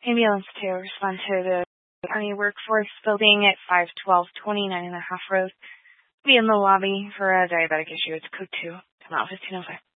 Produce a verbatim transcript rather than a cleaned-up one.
Ambulance two, respond to the County Workforce Building at five twelve twenty-nine and a half Road. Be in the lobby for a diabetic issue. It's code two. Come out fifteen oh five.